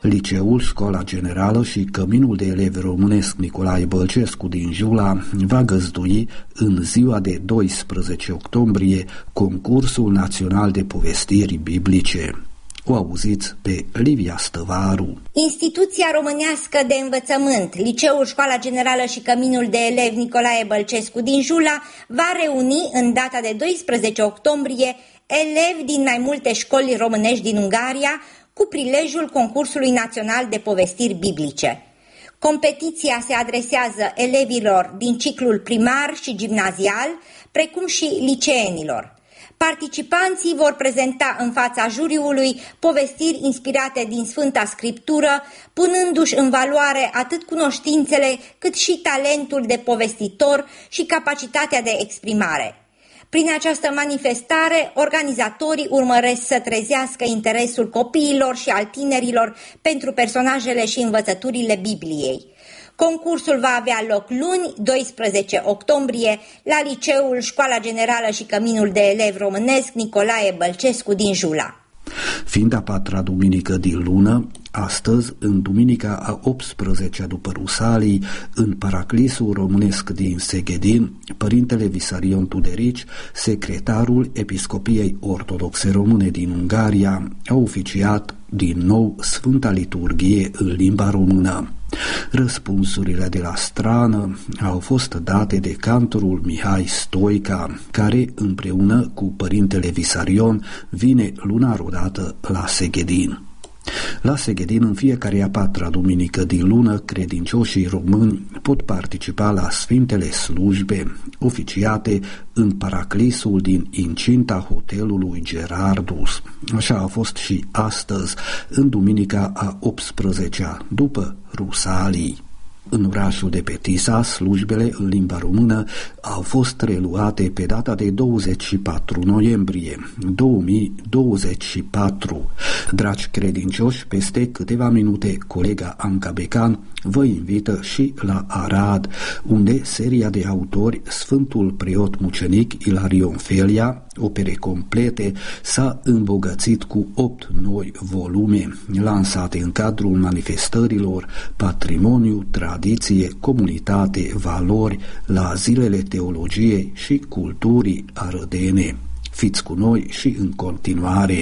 Liceul, Școala Generală și Căminul de Elevi Românesc Nicolae Bălcescu din Jula va găzdui în ziua de 12 octombrie concursul național de povestiri biblice. O auziți pe Livia Stăvaru. Instituția românească de învățământ, Liceul, Școala Generală și Căminul de Elevi Nicolae Bălcescu din Jula va reuni în data de 12 octombrie elevi din mai multe școli românești din Ungaria cu prilejul concursului național de povestiri biblice. Competiția se adresează elevilor din ciclul primar și gimnazial, precum și liceenilor. Participanții vor prezenta în fața juriului povestiri inspirate din Sfânta Scriptură, punându-și în valoare atât cunoștințele cât și talentul de povestitor și capacitatea de exprimare. Prin această manifestare, organizatorii urmăresc să trezească interesul copiilor și al tinerilor pentru personajele și învățăturile Bibliei. Concursul va avea loc luni, 12 octombrie, la Liceul, Școala Generală și Căminul de Elevi Românesc Nicolae Bălcescu din Jula. Fiind a patra duminică din lună, astăzi, în duminica a 18-a după Rusalii, în Paraclisul Românesc din Seghedin, Părintele Visarion Tuderici, secretarul Episcopiei Ortodoxe Române din Ungaria, a oficiat din nou Sfânta Liturghie în limba română. Răspunsurile de la strană au fost date de cantorul Mihai Stoica, care împreună cu Părintele Visarion vine lunar odată la Seghedin. La Seghedin, în fiecare a patra duminică din lună, credincioșii români pot participa la sfintele slujbe oficiate în Paraclisul din incinta hotelului Gerardus. Așa a fost și astăzi, în duminica a 18-a, după Rusalii. În orașul de pe Tisa, slujbele în limba română au fost reluate pe data de 24 noiembrie 2024. Dragi credincioși, peste câteva minute colega Anca Becan vă invită și la Arad, unde seria de autori Sfântul Preot Mucenic Ilarion Felia, opere complete, s-a îmbogățit cu 8 noi volume, lansate în cadrul manifestărilor Patrimoniu, Tradiție, Comunitate, Valori la Zilele Teologiei și Culturii Arădene. Fiți cu noi și în continuare!